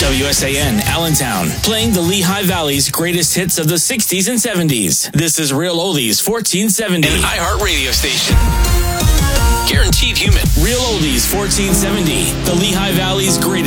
WSAN Allentown, playing the Lehigh Valley's greatest hits of the 60s and 70s. This is Real Oldies 1470. An iHeart radio station. Guaranteed human. Real Oldies 1470, the Lehigh Valley's greatest